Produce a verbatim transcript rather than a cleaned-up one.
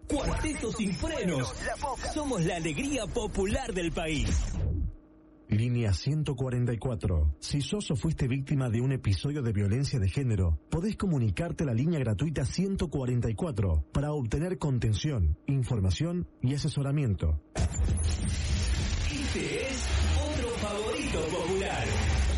Cuarteto Sin Frenos. Somos la alegría popular del país. Línea ciento cuarenta y cuatro. Si sos o fuiste víctima de un episodio de violencia de género, podés comunicarte a la línea gratuita ciento cuarenta y cuatro para obtener contención, información y asesoramiento. Este es otro favorito popular.